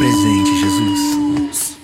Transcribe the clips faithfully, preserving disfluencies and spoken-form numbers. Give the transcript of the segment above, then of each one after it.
presente, Jesus.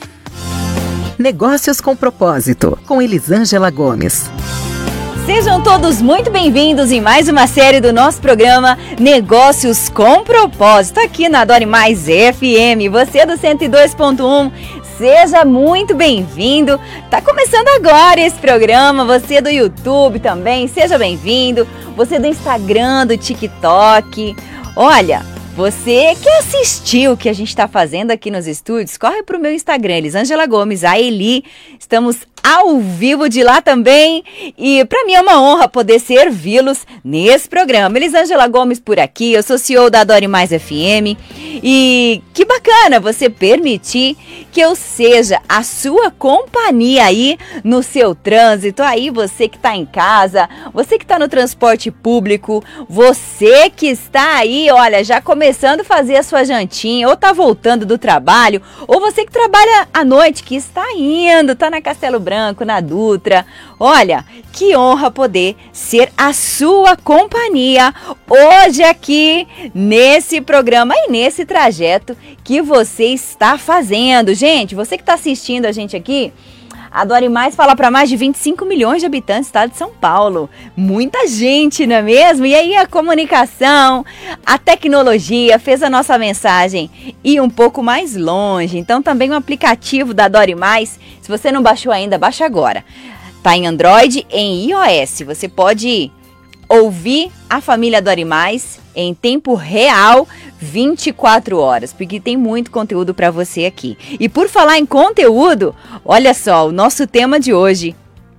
Negócios com Propósito, com Elisângela Gomes. Sejam todos muito bem-vindos em mais uma série do nosso programa Negócios com Propósito, aqui na Adore Mais F M. Você do cento e dois ponto um, seja muito bem-vindo. Tá começando agora esse programa. Você do YouTube também, seja bem-vindo. Você do Instagram, do TikTok. Olha, você que assistiu o que a gente está fazendo aqui nos estúdios, corre para o meu Instagram, Elisângela Gomes, a Eli. Estamos ao vivo de lá também e para mim é uma honra poder servi-los nesse programa. Elisângela Gomes por aqui, eu sou C E O da Adore Mais F M e que bacana você permitir que eu seja a sua companhia aí no seu trânsito, aí você que está em casa, você que está no transporte público, você que está aí, olha, já começando a fazer a sua jantinha ou está voltando do trabalho, ou você que trabalha à noite, que está indo, está na Castelo Branco, na Dutra. Olha, que honra poder ser a sua companhia hoje aqui nesse programa e nesse trajeto que você está fazendo. Gente, você que está assistindo a gente aqui, Adore Mais fala para mais de vinte e cinco milhões de habitantes do estado de São Paulo. Muita gente, não é mesmo? E aí a comunicação, a tecnologia fez a nossa mensagem ir um pouco mais longe. Então também o aplicativo da Adore Mais, se você não baixou ainda, baixa agora. Tá em Android e em iOS. Você pode ouvir a família Adore Mais em tempo real, vinte e quatro horas, porque tem muito conteúdo para você aqui. E por falar em conteúdo, olha só, o nosso tema de hoje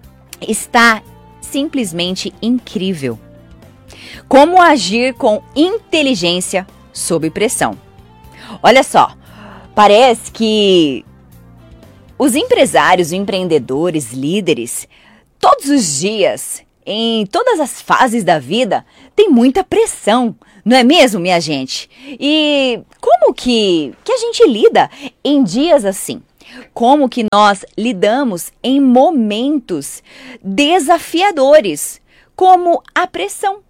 está simplesmente incrível. Como agir com inteligência sob pressão. Olha só, parece que os empresários, empreendedores, líderes, todos os dias, em todas as fases da vida, tem muita pressão, não é mesmo, minha gente? E como que, que a gente lida em dias assim? Como que nós lidamos em momentos desafiadores, como a pressão?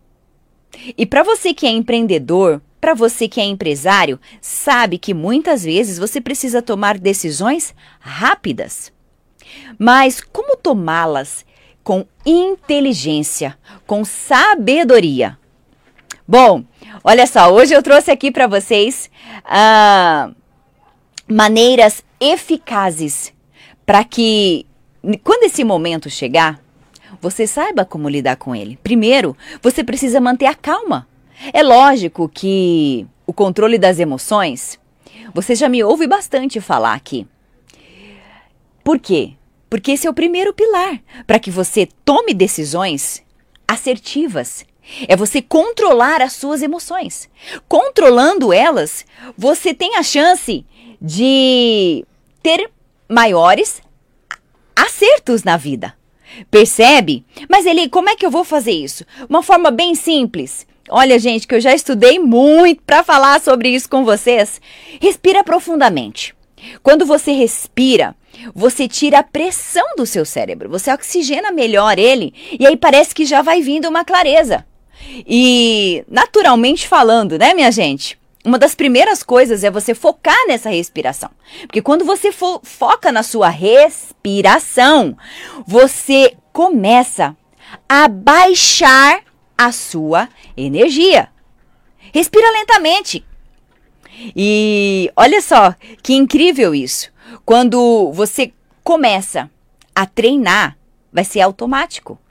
E para você que é empreendedor, para você que é empresário, sabe que muitas vezes você precisa tomar decisões rápidas. Mas como tomá-las com inteligência, com sabedoria? Bom, olha só, hoje eu trouxe aqui para vocês ah, maneiras eficazes para que, quando esse momento chegar, você saiba como lidar com ele. Primeiro, você precisa manter a calma. É lógico que o controle das emoções, você já me ouve bastante falar aqui. Por quê? Porque esse é o primeiro pilar para que você tome decisões assertivas. É você controlar as suas emoções. Controlando elas, você tem a chance de ter maiores acertos na vida. Percebe? Mas Eli, como é que eu vou fazer isso? Uma forma bem simples. Olha, gente, que eu já estudei muito para falar sobre isso com vocês. Respira profundamente. Quando você respira, você tira a pressão do seu cérebro. Você oxigena melhor ele e aí parece que já vai vindo uma clareza. E naturalmente falando, né, minha gente? Uma das primeiras coisas é você focar nessa respiração. Porque quando você fo- foca na sua respiração, você começa a baixar a sua energia. Respira lentamente. E olha só, que incrível isso. Quando você começa a treinar, vai ser automático.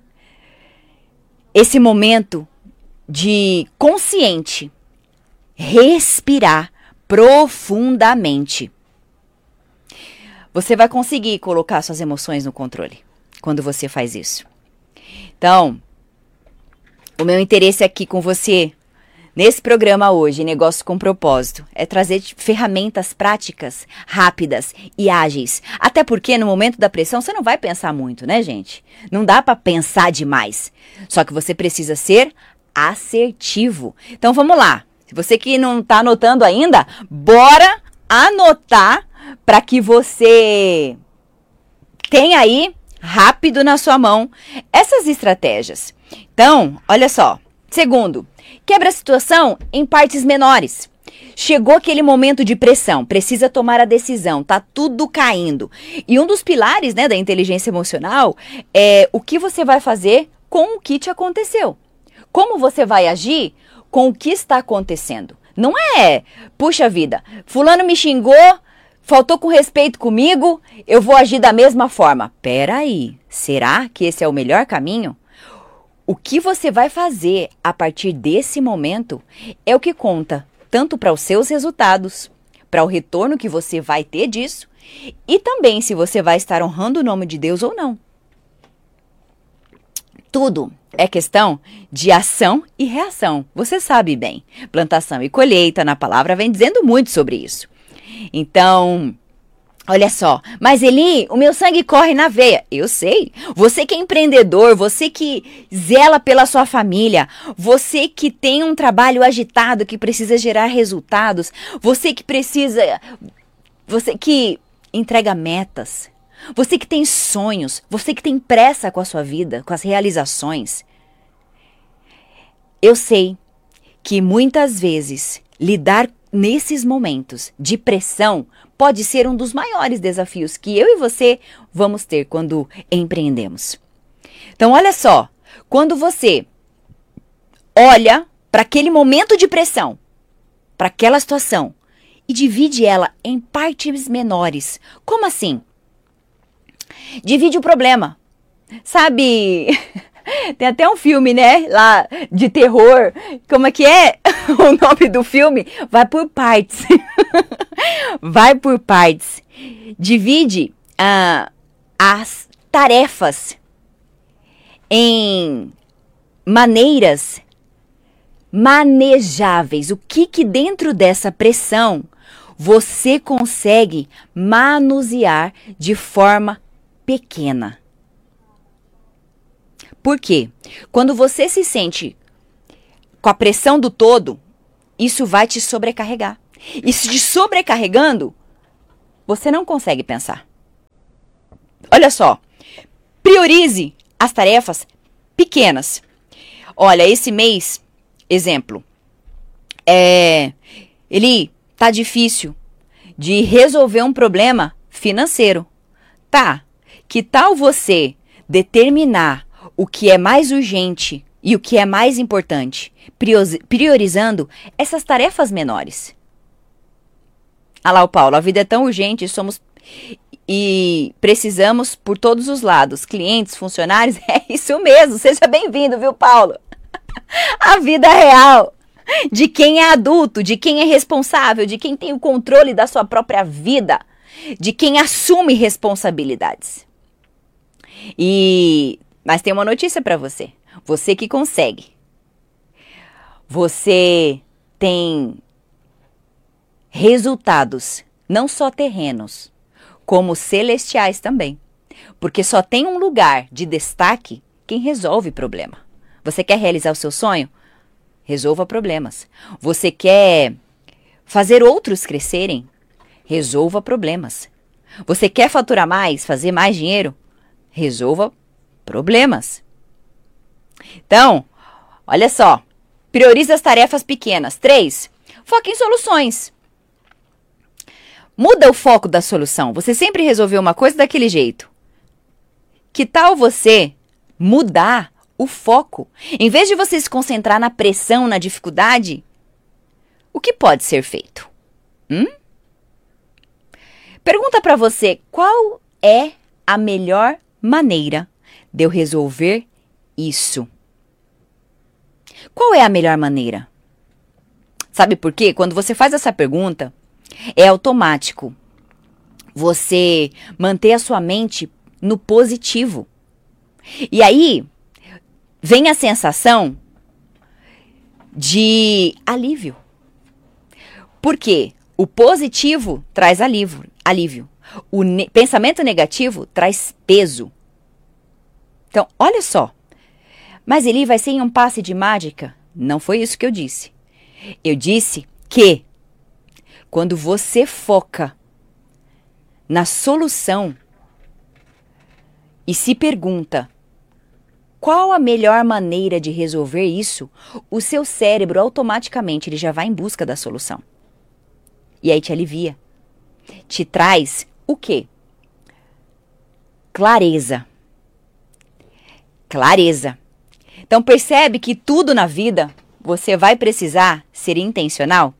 Esse momento de consciente, respirar profundamente. Você vai conseguir colocar suas emoções no controle quando você faz isso. Então, o meu interesse aqui com você, nesse programa hoje, Negócio com Propósito, é trazer ferramentas práticas, rápidas e ágeis. Até porque no momento da pressão você não vai pensar muito, né, gente? Não dá para pensar demais. Só que você precisa ser assertivo. Então vamos lá. Se você que não está anotando ainda, bora anotar para que você tenha aí rápido na sua mão essas estratégias. Então, olha só. Segundo, quebra a situação em partes menores. chegou aquele momento de pressão, precisa tomar a decisão, tá tudo caindo. E um dos pilares, né, da inteligência emocional é o que você vai fazer com o que te aconteceu. Como você vai agir com o que está acontecendo. Não é, puxa vida, fulano me xingou, faltou com respeito comigo, eu vou agir da mesma forma. Peraí, será que esse é o melhor caminho? O que você vai fazer a partir desse momento é o que conta, tanto para os seus resultados, para o retorno que você vai ter disso, e também se você vai estar honrando o nome de Deus ou não. Tudo é questão de ação e reação. Você sabe bem, plantação e colheita na palavra vem dizendo muito sobre isso. Então, olha só, mas Eli, o meu sangue corre na veia. Eu sei, você que é empreendedor, você que zela pela sua família, você que tem um trabalho agitado que precisa gerar resultados, você que precisa, você que entrega metas, você que tem sonhos, você que tem pressa com a sua vida, com as realizações. Eu sei que muitas vezes lidar nesses momentos de pressão pode ser um dos maiores desafios que eu e você vamos ter quando empreendemos. Então, olha só, quando você olha para aquele momento de pressão, para aquela situação, e divide ela em partes menores. Como assim? Divide o problema. Sabe, tem até um filme, né, lá de terror. Como é que é o nome do filme? Vai por partes. Vai por partes. Divide ah, as tarefas em maneiras manejáveis. O que que dentro dessa pressão você consegue manusear de forma pequena? Por quê? Quando você se sente com a pressão do todo, isso vai te sobrecarregar. E se te sobrecarregando, você não consegue pensar. Olha só, priorize as tarefas pequenas. Olha, esse mês, exemplo, é, ele tá difícil de resolver um problema financeiro. Tá, que tal você determinar o que é mais urgente e o que é mais importante, priorizando essas tarefas menores? Ah lá o Paulo, a vida é tão urgente, somos e precisamos por todos os lados, clientes, funcionários, é isso mesmo, seja bem-vindo, viu, Paulo? A vida real de quem é adulto, de quem é responsável, de quem tem o controle da sua própria vida, de quem assume responsabilidades. E mas tem uma notícia para você. Você que consegue. Você tem resultados, não só terrenos, como celestiais também. Porque só tem um lugar de destaque quem resolve problema. Você quer realizar o seu sonho? Resolva problemas. Você quer fazer outros crescerem? Resolva problemas. Você quer faturar mais, fazer mais dinheiro? Resolva problemas. Então, olha só. Priorize as tarefas pequenas. Três, foque em soluções. Muda o foco da solução. Você sempre resolveu uma coisa daquele jeito. Que tal você mudar o foco? Em vez de você se concentrar na pressão, na dificuldade, o que pode ser feito? Hum? Pergunta para você, qual é a melhor maneira de eu resolver isso? Qual é a melhor maneira? Sabe por quê? Quando você faz essa pergunta, é automático você manter a sua mente no positivo. E aí, vem a sensação de alívio. Por quê? O positivo traz alívio. alívio. O ne- pensamento negativo traz peso. Então, olha só. Mas ele vai ser em um passe de mágica? Não foi isso que eu disse. Eu disse que quando você foca na solução e se pergunta qual a melhor maneira de resolver isso, o seu cérebro automaticamente ele já vai em busca da solução. E aí te alivia. Te traz o quê? Clareza. Clareza. Então percebe que tudo na vida você vai precisar ser intencional?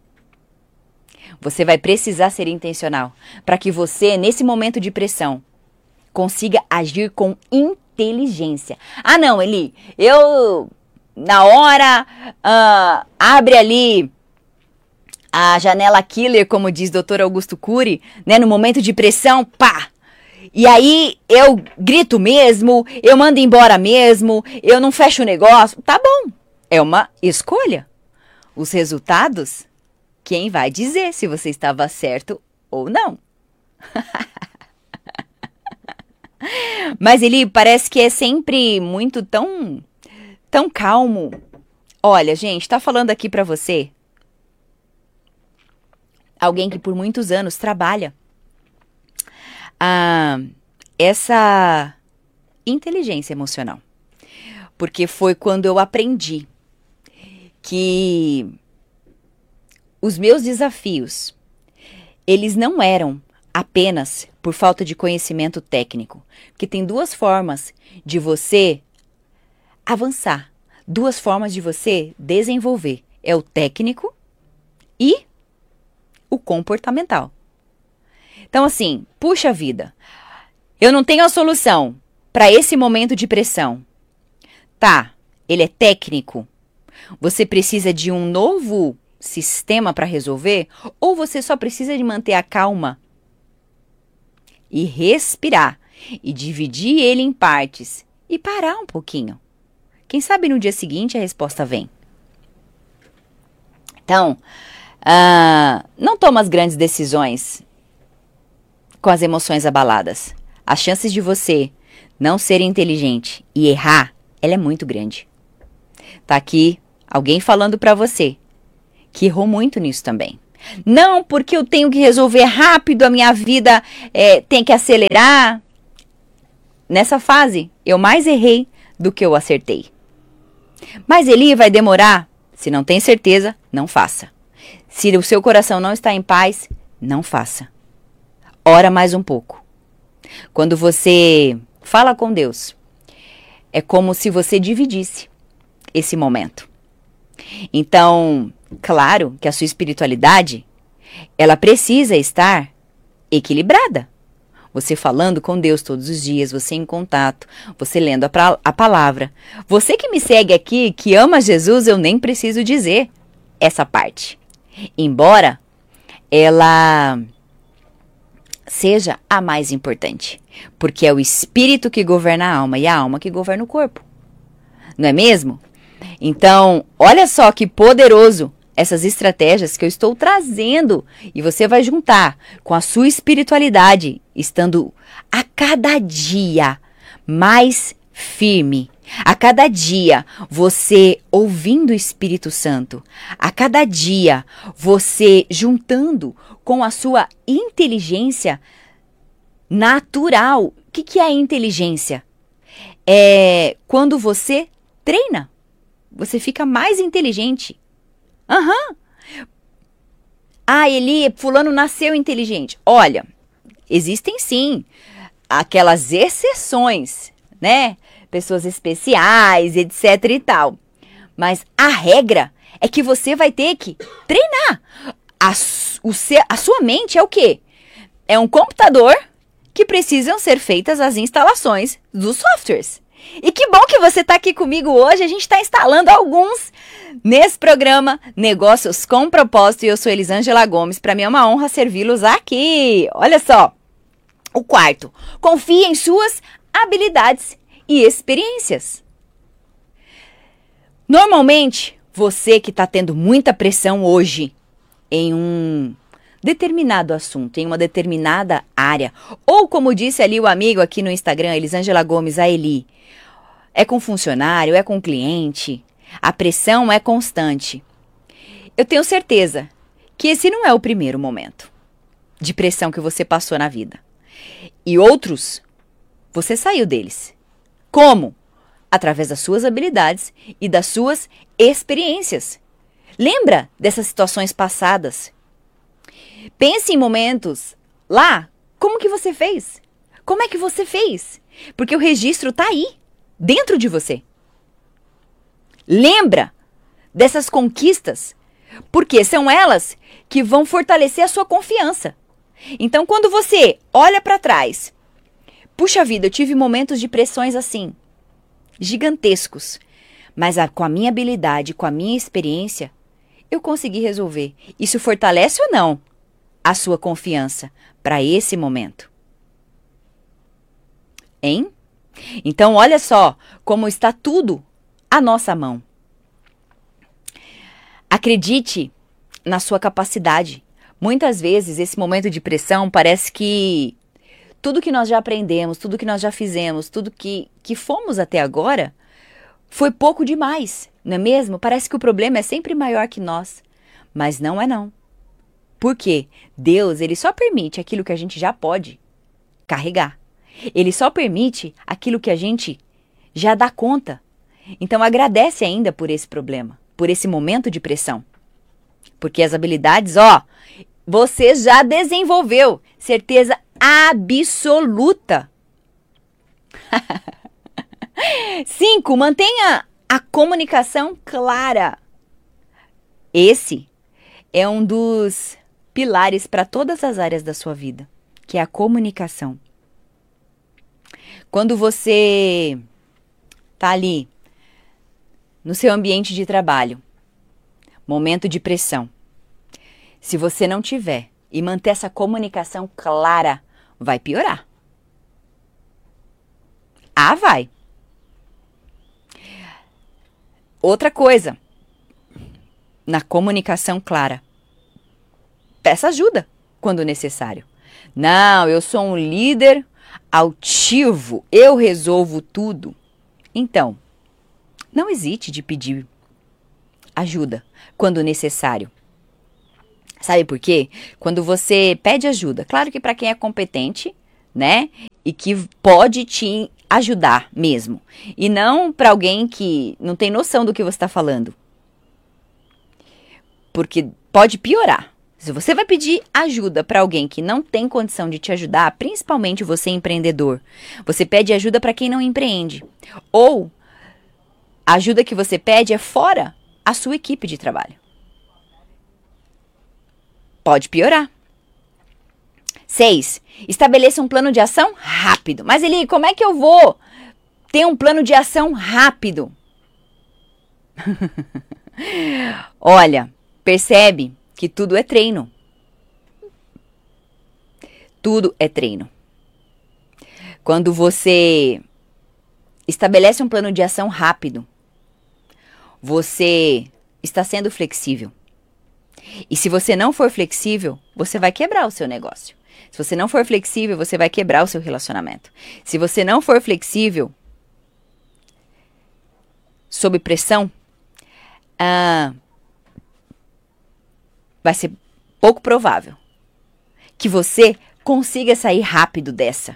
Você vai precisar ser intencional para que você, nesse momento de pressão, consiga agir com inteligência. Ah, não, Eli, eu, na hora, uh, abre ali a janela killer, como diz doutor Augusto Cury, né, no momento de pressão, pá! E aí eu grito mesmo, eu mando embora mesmo, eu não fecho o negócio. Tá bom, é uma escolha. Os resultados, quem vai dizer se você estava certo ou não? Mas ele parece que é sempre muito tão, tão calmo. Olha, gente, tá falando aqui pra você alguém que por muitos anos trabalha ah, essa inteligência emocional. Porque foi quando eu aprendi que os meus desafios, eles não eram apenas por falta de conhecimento técnico. Porque tem duas formas de você avançar, duas formas de você desenvolver. É o técnico e o comportamental. Então assim, puxa vida, eu não tenho a solução para esse momento de pressão. Tá, ele é técnico. Você precisa de um novo sistema para resolver? Ou você só precisa de manter a calma e respirar e dividir ele em partes e parar um pouquinho? Quem sabe no dia seguinte a resposta vem. Então, Uh, não toma as grandes decisões com as emoções abaladas. As chances de você não ser inteligente e errar, ela é muito grande. Tá aqui alguém falando pra você que errou muito nisso também. Não, porque eu tenho que resolver rápido, a minha vida é, tem que acelerar. Nessa fase, eu mais errei do que eu acertei. Mas Eli, vai demorar? Se não tem certeza, não faça. Se o seu coração não está em paz, não faça. Ora mais um pouco. Quando você fala com Deus, é como se você dividisse esse momento. Então, claro que a sua espiritualidade, ela precisa estar equilibrada. Você falando com Deus todos os dias, você em contato, você lendo a, pra, a palavra. Você que me segue aqui, que ama Jesus, eu nem preciso dizer essa parte. Embora ela seja a mais importante, porque é o espírito que governa a alma e a alma que governa o corpo, não é mesmo? Então, olha só que poderoso essas estratégias que eu estou trazendo e você vai juntar com a sua espiritualidade, estando a cada dia mais firme. A cada dia, você ouvindo o Espírito Santo. A cada dia, você juntando com a sua inteligência natural. O que, que é a inteligência? É quando você treina. Você fica mais inteligente. Aham. Uhum. Ah, Eli, fulano nasceu inteligente. Olha, existem sim aquelas exceções, né? Pessoas especiais, etc e tal. Mas a regra é que você vai ter que treinar. A, o seu, a sua mente é o quê? É um computador que precisam ser feitas as instalações dos softwares. E que bom que você está aqui comigo hoje. A gente está instalando alguns nesse programa Negócios com Propósito. E eu sou Elisângela Gomes. Para mim é uma honra servi-los aqui. Olha só. O quarto. Confie em suas habilidades e experiências. Normalmente, você que está tendo muita pressão hoje em um determinado assunto, em uma determinada área, ou como disse ali o amigo aqui no Instagram, Elisângela Gomes, a Eli, é com funcionário, é com cliente, a pressão é constante. Eu tenho certeza que esse não é o primeiro momento de pressão que você passou na vida. E outros, você saiu deles. Como? Através das suas habilidades e das suas experiências. Lembra dessas situações passadas Pense em momentos lá, como que você fez? Como é que você fez? Porque o registro tá aí, dentro de você. Lembra dessas conquistas, porque são elas que vão fortalecer a sua confiança. Então, quando você olha para trás, puxa vida, eu tive momentos de pressões assim, gigantescos, mas a, com a minha habilidade, com a minha experiência, eu consegui resolver. Isso fortalece ou não a sua confiança para esse momento? Hein? Então, olha só como está tudo à nossa mão. Acredite na sua capacidade. Muitas vezes, esse momento de pressão parece que tudo que nós já aprendemos, tudo que nós já fizemos, tudo que, que fomos até agora, foi pouco demais, não é mesmo? Parece que o problema é sempre maior que nós. Mas não é não. Por quê? Deus, ele só permite aquilo que a gente já pode carregar. Ele só permite aquilo que a gente já dá conta. Então agradece ainda por esse problema, por esse momento de pressão. Porque as habilidades, ó, você já desenvolveu. Certeza absoluta. Cinco, mantenha a comunicação clara. Esse é um dos pilares para todas as áreas da sua vida, que é a comunicação. Quando você tá ali no seu ambiente de trabalho, momento de pressão, se você não tiver e manter essa comunicação clara, vai piorar. Ah, vai. Outra coisa, na comunicação clara, peça ajuda quando necessário. Não, eu sou um líder altivo, eu resolvo tudo. Então, não hesite de pedir ajuda quando necessário. Sabe por quê? Quando você pede ajuda, claro que para quem é competente, né? E que pode te ajudar mesmo. E não para alguém que não tem noção do que você está falando. Porque pode piorar. Se você vai pedir ajuda para alguém que não tem condição de te ajudar, principalmente você empreendedor, você pede ajuda para quem não empreende. Ou a ajuda que você pede é fora a sua equipe de trabalho. Pode piorar. Seis, estabeleça um plano de ação rápido. Mas Eli, como é que eu vou ter um plano de ação rápido? Olha, percebe que tudo é treino. Tudo é treino. Quando você estabelece um plano de ação rápido, você está sendo flexível. E se você não for flexível, você vai quebrar o seu negócio. Se você não for flexível, você vai quebrar o seu relacionamento. Se você não for flexível, sob pressão, ah, vai ser pouco provável que você consiga sair rápido dessa.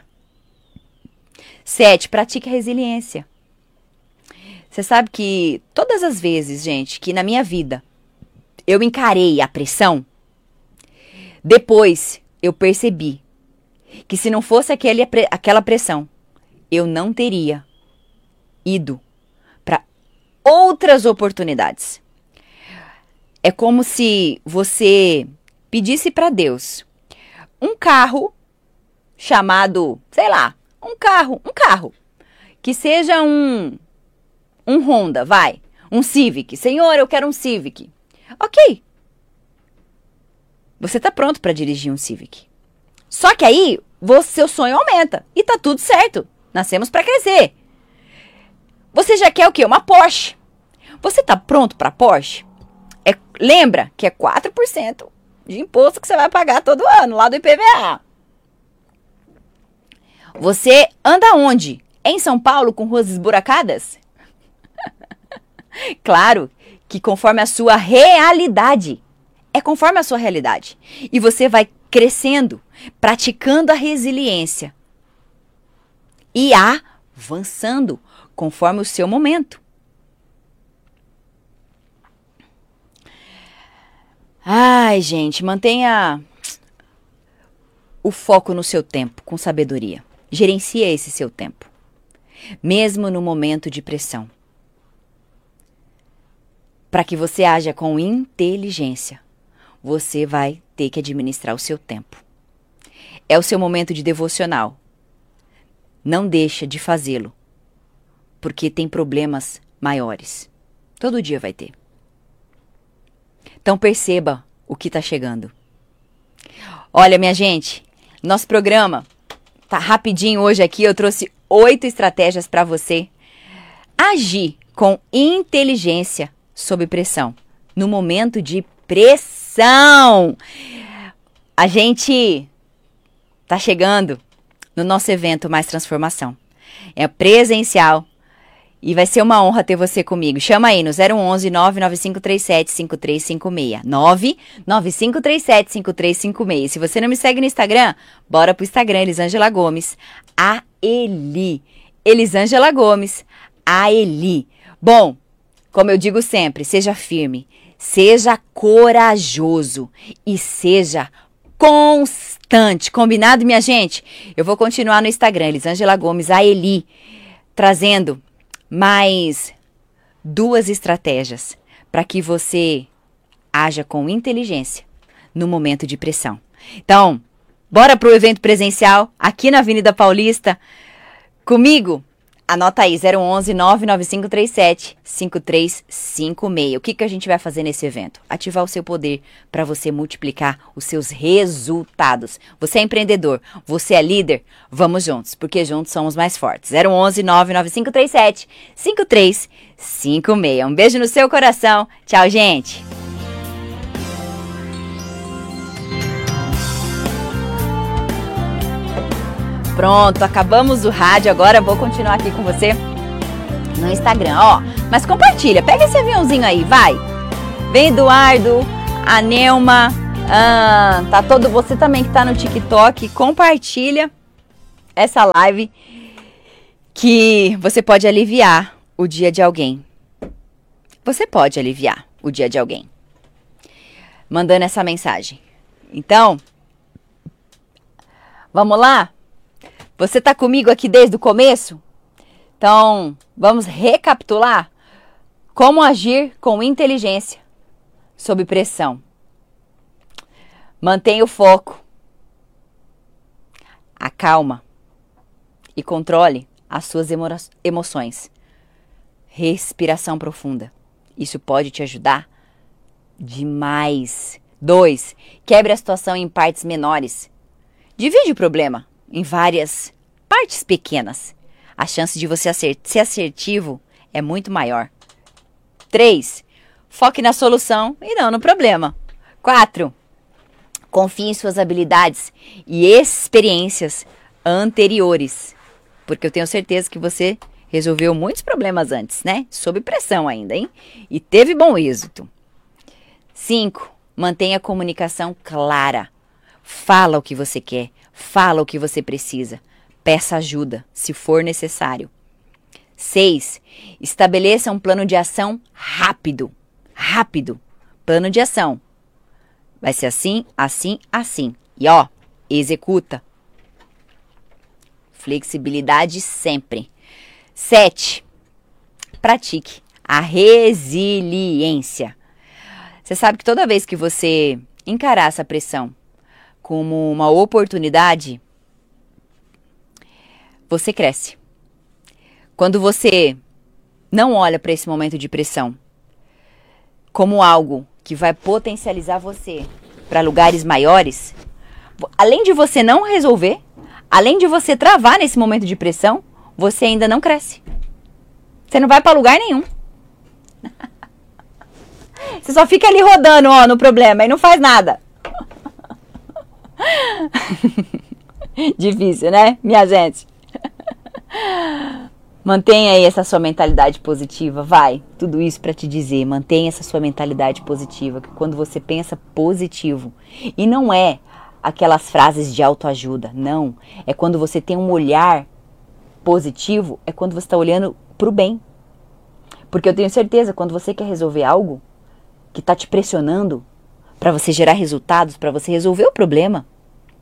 Sete, pratique a resiliência. Você sabe que todas as vezes, gente, que na minha vida eu encarei a pressão, depois eu percebi que se não fosse aquele, aquela pressão, eu não teria ido para outras oportunidades. É como se você pedisse para Deus um carro chamado, sei lá, um carro, um carro, que seja um, um Honda, vai, um Civic. Senhor, eu quero um Civic. Ok. Você tá pronto para dirigir um Civic. Só que aí, você, seu sonho aumenta. E tá tudo certo. Nascemos para crescer. Você já quer o quê? Uma Porsche. Você tá pronto para Porsche? É, lembra que é quatro por cento de imposto que você vai pagar todo ano, lá do I P V A. Você anda onde? Em São Paulo, com ruas esburacadas? Claro que conforme a sua realidade. É conforme a sua realidade. E você vai crescendo, praticando a resiliência. E avançando conforme o seu momento. Ai, gente, mantenha o foco no seu tempo com sabedoria. Gerencia esse seu tempo, mesmo no momento de pressão, para que você haja com inteligência. Você vai ter que administrar o seu tempo. É o seu momento de devocional. Não deixa de fazê-lo, porque tem problemas maiores. Todo dia vai ter. Então perceba o que está chegando. Olha, minha gente, nosso programa tá rapidinho hoje aqui. Eu trouxe oito estratégias para você agir com inteligência sob pressão, no momento de pressão. A gente tá chegando no nosso evento Mais Transformação. É presencial e vai ser uma honra ter você comigo. Chama aí no zero onze, nove nove cinco três sete, cinco três cinco seis. nove nove cinco três sete, cinco três cinco seis. Se você não me segue no Instagram, bora pro Instagram, Elisângela Gomes, a Eli. Elisângela Gomes, a Eli. Bom, como eu digo sempre, seja firme, seja corajoso e seja constante. Combinado, minha gente? Eu vou continuar no Instagram, Elisângela Gomes, a Eli, trazendo mais duas estratégias para que você haja com inteligência no momento de pressão. Então, bora pro evento presencial aqui na Avenida Paulista. Comigo, anota aí, zero onze, nove nove cinco três sete, cinco três cinco seis. O que, que a gente vai fazer nesse evento? Ativar o seu poder para você multiplicar os seus resultados. Você é empreendedor, você é líder? Vamos juntos, porque juntos somos mais fortes. zero onze, nove nove cinco três sete, cinco três cinco seis. Um beijo no seu coração. Tchau, gente. Pronto, acabamos o rádio, agora vou continuar aqui com você no Instagram, ó. Mas compartilha, pega esse aviãozinho aí, vai. Vem Eduardo, a Neuma, ah, tá todo, você também que tá no TikTok, compartilha essa live que você pode aliviar o dia de alguém. Você pode aliviar o dia de alguém mandando essa mensagem. Então, vamos lá? Você tá comigo aqui desde o começo? Então, vamos recapitular como agir com inteligência sob pressão. Mantenha o foco, acalma e controle as suas emo- emoções. Respiração profunda. Isso pode te ajudar demais. Dois, quebre a situação em partes menores. Divide o problema em várias partes pequenas. A chance de você acert- ser assertivo é muito maior. Três, foque na solução e não no problema. Quatro, confie em suas habilidades e experiências anteriores. Porque eu tenho certeza que você resolveu muitos problemas antes, né? Sob pressão ainda, hein? E teve bom êxito. Cinco, mantenha a comunicação clara. Fala o que você quer. Fala o que você precisa. Peça ajuda, se for necessário. Seis, estabeleça um plano de ação rápido. Rápido. Plano de ação. Vai ser assim, assim, assim. E ó, executa. Flexibilidade sempre. Sete, pratique a resiliência. Você sabe que toda vez que você encarar essa pressão como uma oportunidade, você cresce. Quando você não olha para esse momento de pressão como algo que vai potencializar você para lugares maiores, além de você não resolver, além de você travar nesse momento de pressão, você ainda não cresce. Você não vai para lugar nenhum. Você só fica ali rodando, ó, no problema e não faz nada. Difícil, né, minha gente? Mantenha aí essa sua mentalidade positiva, vai. Tudo isso para te dizer, mantenha essa sua mentalidade positiva, que quando você pensa positivo, e não é aquelas frases de autoajuda, não. É quando você tem um olhar positivo, é quando você está olhando para o bem. Porque eu tenho certeza, quando você quer resolver algo que está te pressionando para você gerar resultados, para você resolver o problema,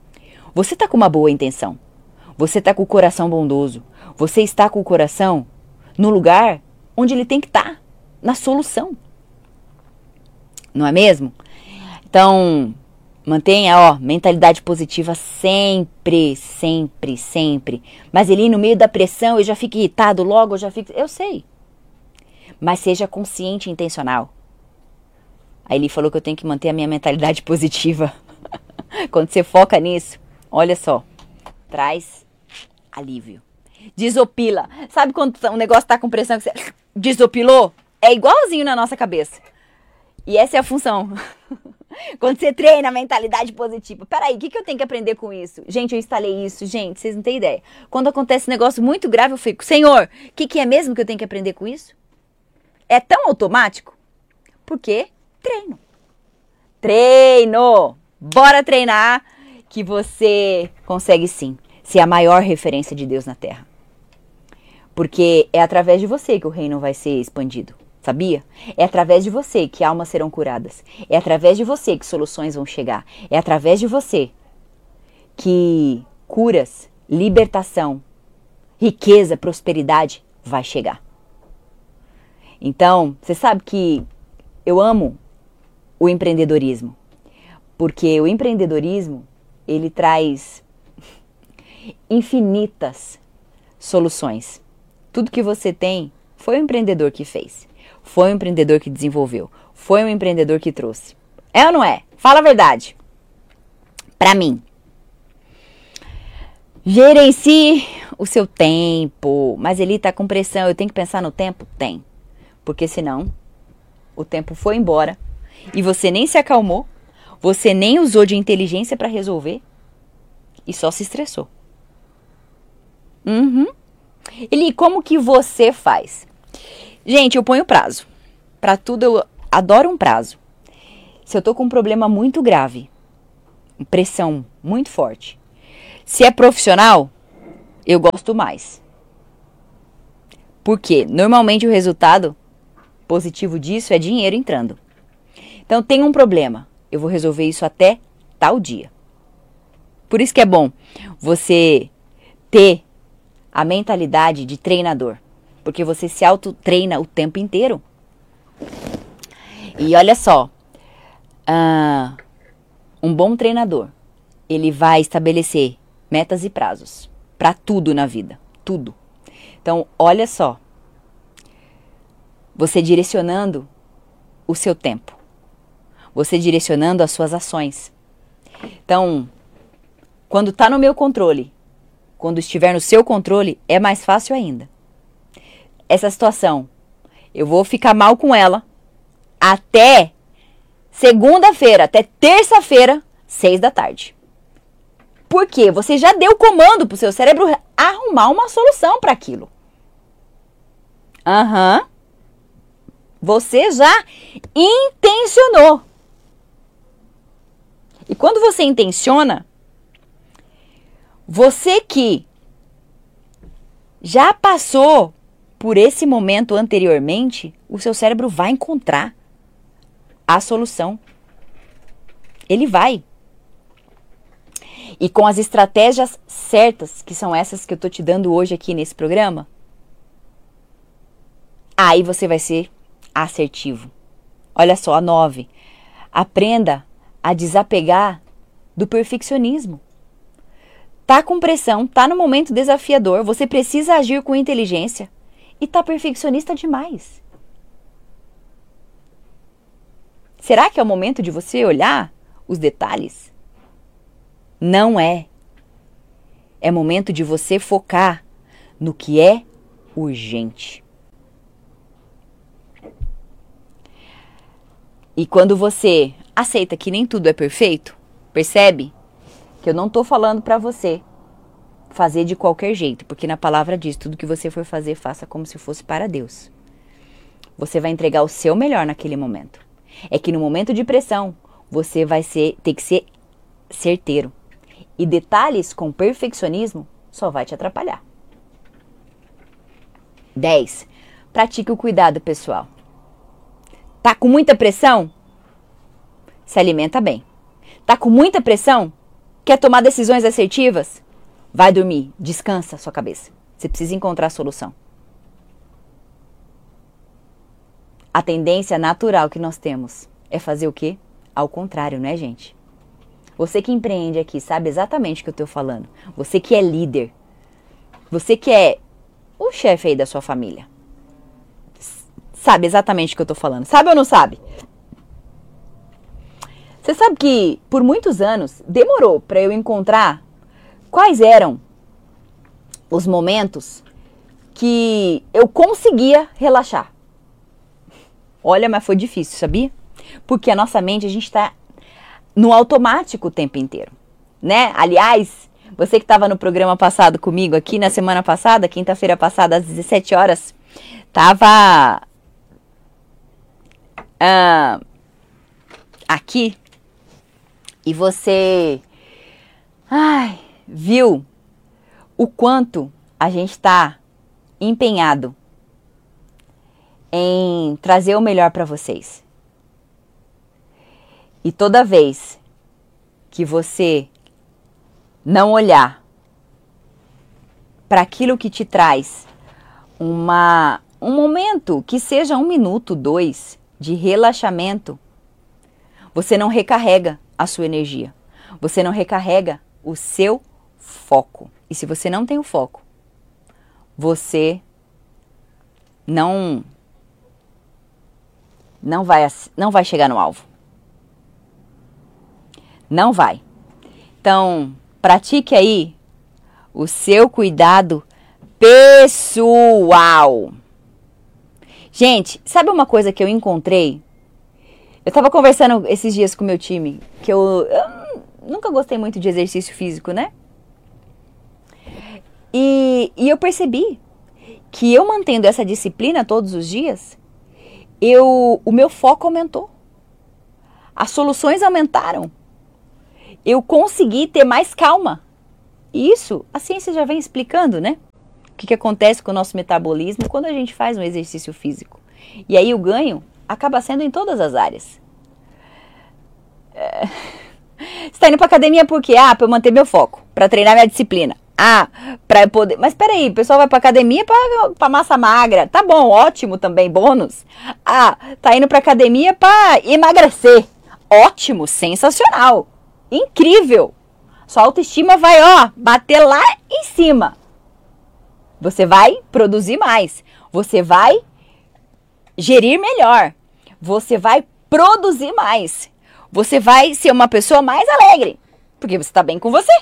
Você está com uma boa intenção. Você está com o coração bondoso. Você está com o coração no lugar onde ele tem que estar, na solução. Não é mesmo? Então, mantenha, ó, mentalidade positiva sempre, sempre, sempre. Mas ele no meio da pressão, eu já fico irritado logo, eu já fico... Eu sei. Mas seja consciente e intencional. Aí ele falou que eu tenho que manter a minha mentalidade positiva. Quando você foca nisso, olha só, traz alívio. Desopila. Sabe quando o negócio tá com pressão que você desopilou? É igualzinho na nossa cabeça. E essa é a função. Quando você treina a mentalidade positiva. Peraí, o que, que eu tenho que aprender com isso? Gente, eu instalei isso. Gente, vocês não têm ideia. Quando acontece um negócio muito grave, eu fico, Senhor, o que, que é mesmo que eu tenho que aprender com isso? É tão automático? Porque treino. Treino! Bora treinar que você consegue sim ser a maior referência de Deus na Terra. Porque é através de você que o reino vai ser expandido. Sabia? É através de você que almas serão curadas. É através de você que soluções vão chegar. É através de você que curas, libertação, riqueza, prosperidade vai chegar. Então, você sabe que eu amo o empreendedorismo. Porque o empreendedorismo, ele traz infinitas soluções. Tudo que você tem foi o empreendedor que fez. Foi o empreendedor que desenvolveu. Foi o empreendedor que trouxe. É ou não é? Fala a verdade. Pra mim. Gerencie o seu tempo. Mas ele tá com pressão. Eu tenho que pensar no tempo? Tem. Porque senão, o tempo foi embora. E você nem se acalmou. Você nem usou de inteligência pra resolver. E só se estressou. Uhum. Eli, como que você faz? Gente, eu ponho prazo. Pra tudo eu adoro um prazo. Se eu tô com um problema muito grave, pressão muito forte. Se é profissional, eu gosto mais. Porque normalmente o resultado positivo disso é dinheiro entrando. Então tem um problema, eu vou resolver isso até tal dia. Por isso que é bom você ter a mentalidade de treinador. Porque você se autotreina o tempo inteiro. E olha só, uh, um bom treinador, ele vai estabelecer metas e prazos para tudo na vida, tudo. Então, olha só, você direcionando o seu tempo, você direcionando as suas ações. Então, quando está no meu controle, quando estiver no seu controle, é mais fácil ainda. Essa situação, eu vou ficar mal com ela até segunda-feira, até terça-feira, seis da tarde. Por quê? Você já deu comando pro seu cérebro arrumar uma solução para aquilo. Aham. Uhum. Você já intencionou. E quando você intenciona, você que já passou por esse momento anteriormente, o seu cérebro vai encontrar a solução. Ele vai. E com as estratégias certas, que são essas que eu tô te dando hoje aqui nesse programa, aí você vai ser assertivo. Olha só, a nove. Aprenda a desapegar do perfeccionismo. Tá com pressão, tá no momento desafiador, você precisa agir com inteligência. E tá perfeccionista demais. Será que é o momento de você olhar os detalhes? Não é. É momento de você focar no que é urgente. E quando você aceita que nem tudo é perfeito, percebe que eu não estou falando para você fazer de qualquer jeito, porque na palavra diz, tudo que você for fazer, faça como se fosse para Deus. Você vai entregar o seu melhor naquele momento. É que no momento de pressão, você vai ser, ter que ser certeiro. E detalhes com perfeccionismo só vai te atrapalhar. dez. Pratique o cuidado pessoal. Tá com muita pressão? Se alimenta bem. Tá com muita pressão? Quer tomar decisões assertivas? Vai dormir, descansa a sua cabeça. Você precisa encontrar a solução. A tendência natural que nós temos é fazer o quê? Ao contrário, né, gente? Você que empreende aqui sabe exatamente o que eu estou falando. Você que é líder. Você que é o chefe aí da sua família. Sabe exatamente o que eu estou falando. Sabe ou não sabe? Você sabe que por muitos anos demorou para eu encontrar quais eram os momentos que eu conseguia relaxar. Olha, mas foi difícil, sabia? Porque a nossa mente, a gente está no automático o tempo inteiro, né? Aliás, você que estava no programa passado comigo aqui, na semana passada, quinta-feira passada, às dezessete horas, estava uh, aqui e você ai, viu o quanto a gente está empenhado em trazer o melhor para vocês. E toda vez que você não olhar para aquilo que te traz uma, um momento, que seja um minuto, dois, de relaxamento, você não recarrega a sua energia. Você não recarrega o seu foco. E se você não tem o foco, você não, não, vai, não vai chegar no alvo. Não vai. Então, pratique aí o seu cuidado pessoal. Gente, sabe uma coisa que eu encontrei? Eu tava conversando esses dias com o meu time, que eu, eu nunca gostei muito de exercício físico, né? E, e eu percebi que eu mantendo essa disciplina todos os dias, eu, o meu foco aumentou. As soluções aumentaram. Eu consegui ter mais calma. E isso, a ciência já vem explicando, né? O que, que acontece com o nosso metabolismo quando a gente faz um exercício físico. E aí o ganho acaba sendo em todas as áreas. É... Você está indo para academia por quê? Ah, para eu manter meu foco, para treinar minha disciplina. Ah, para eu poder... Mas peraí, o pessoal vai para academia para massa magra. Tá bom, ótimo também, bônus. Ah, tá indo para academia para emagrecer. Ótimo, sensacional. Incrível! Sua autoestima vai, ó, bater lá em cima. Você vai produzir mais. Você vai gerir melhor. Você vai produzir mais. Você vai ser uma pessoa mais alegre. Porque você está bem com você.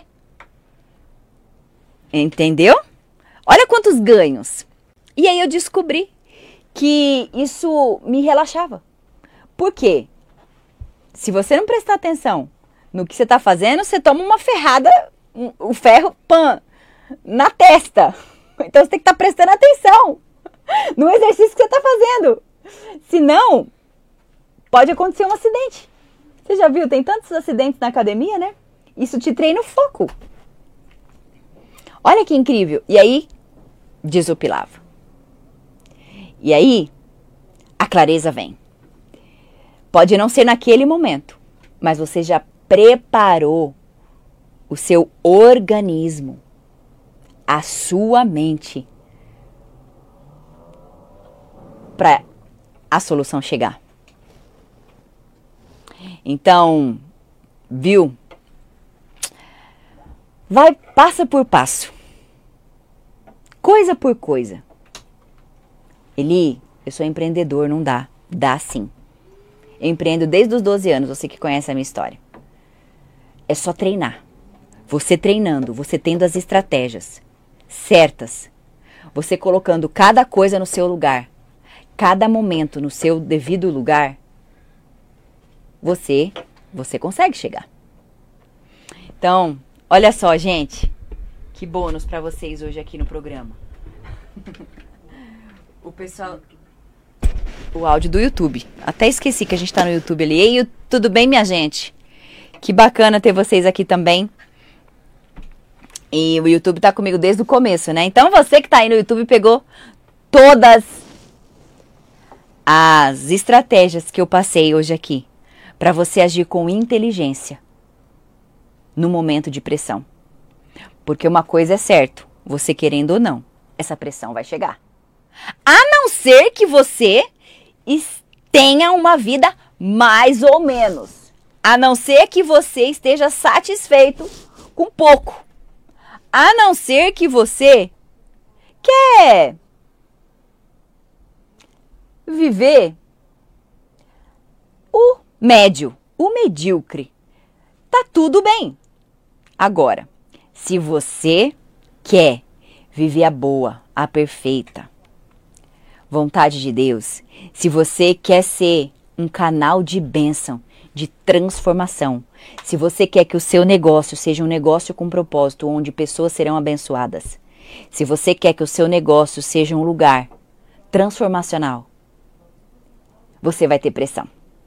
Entendeu? Olha quantos ganhos. E aí eu descobri que isso me relaxava. Por quê? Se você não prestar atenção no que você está fazendo, você toma uma ferrada, um, um ferro, pã, na testa. Então você tem que estar tá prestando atenção no exercício que você está fazendo. Senão, pode acontecer um acidente. Você já viu? Tem tantos acidentes na academia, né? Isso te treina o foco. Olha que incrível. E aí, desopilava. E aí, a clareza vem. Pode não ser naquele momento, mas você já preparou o seu organismo, a sua mente, para a solução chegar. Então, viu? Vai passo por passo, coisa por coisa. Eli, eu sou empreendedor, não dá. Dá sim. Eu empreendo desde os doze anos, você que conhece a minha história. É só treinar. Você treinando, você tendo as estratégias certas, você colocando cada coisa no seu lugar, cada momento no seu devido lugar, você, você consegue chegar. Então, olha só, gente, que bônus para vocês hoje aqui no programa. O pessoal... O áudio do YouTube. Até esqueci que a gente tá no YouTube ali. Ei, tudo bem, minha gente? Que bacana ter vocês aqui também. E o YouTube tá comigo desde o começo, né? Então você que tá aí no YouTube pegou todas as estratégias que eu passei hoje aqui para você agir com inteligência no momento de pressão. Porque uma coisa é certo, você querendo ou não, essa pressão vai chegar. A não ser que você tenha uma vida mais ou menos. A não ser que você esteja satisfeito com pouco. A não ser que você quer viver o médio, o medíocre. Tá tudo bem. Agora, se você quer viver a boa, a perfeita vontade de Deus, se você quer ser um canal de bênção, de transformação, se você quer que o seu negócio seja um negócio com propósito, onde pessoas serão abençoadas, se você quer que o seu negócio seja um lugar transformacional, você vai ter pressão.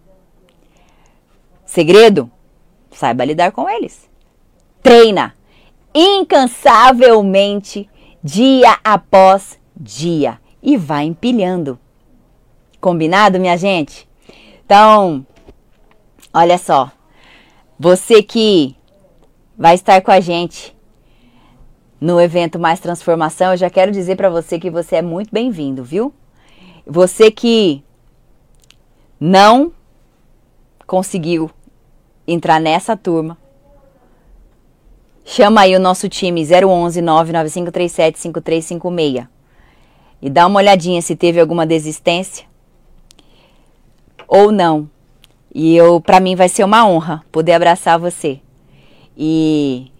Segredo? Saiba lidar com eles. Treina incansavelmente, dia após dia, e vai empilhando. Combinado, minha gente? Então, olha só, você que vai estar com a gente no evento Mais Transformação, eu já quero dizer para você que você é muito bem-vindo, viu? Você que não conseguiu entrar nessa turma, chama aí o nosso time zero onze, nove nove cinco três sete, cinco três cinco seis e dá uma olhadinha se teve alguma desistência ou não. E eu, para mim vai ser uma honra poder abraçar você e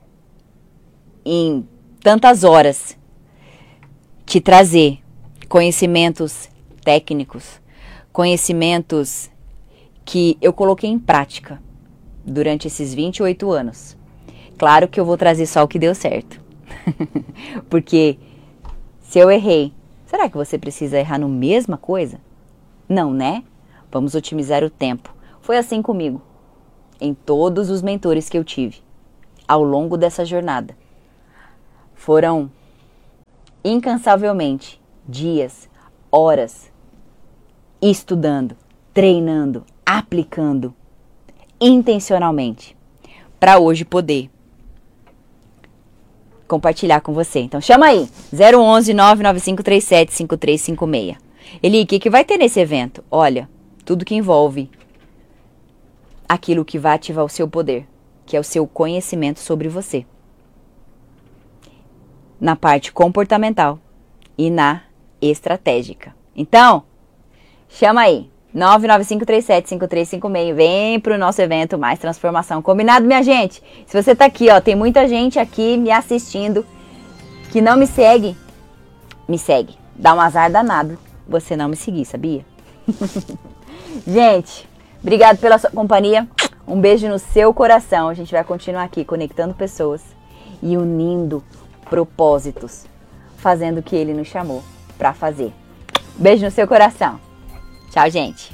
em tantas horas te trazer conhecimentos técnicos, conhecimentos que eu coloquei em prática durante esses vinte e oito anos. Claro que eu vou trazer só o que deu certo. Porque se eu errei, será que você precisa errar no mesma coisa? Não, né? Vamos otimizar o tempo. Foi assim comigo, em todos os mentores que eu tive ao longo dessa jornada. Foram incansavelmente dias, horas, estudando, treinando, aplicando intencionalmente para hoje poder compartilhar com você. Então chama aí, zero onze, nove nove cinco três sete, cinco três cinco seis. Eli, o que, que vai ter nesse evento? Olha, tudo que envolve aquilo que vai ativar o seu poder, que é o seu conhecimento sobre você, na parte comportamental e na estratégica. Então, chama aí, nove nove cinco três sete, cinco três cinco seis, vem pro nosso evento Mais Transformação. Combinado, minha gente? Se você tá aqui, ó, tem muita gente aqui me assistindo que não me segue, me segue. Dá um azar danado você não me seguir, sabia? Gente, obrigado pela sua companhia. Um beijo no seu coração. A gente vai continuar aqui conectando pessoas e unindo propósitos, fazendo o que ele nos chamou para fazer. Beijo no seu coração. Tchau, gente.